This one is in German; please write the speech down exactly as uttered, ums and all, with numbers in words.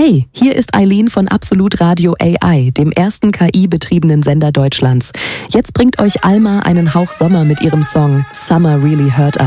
Hey, hier ist Eileen von Absolut Radio A I, dem ersten K I-betriebenen Sender Deutschlands. Jetzt bringt euch Alma einen Hauch Sommer mit ihrem Song Summer Really Hurt Us.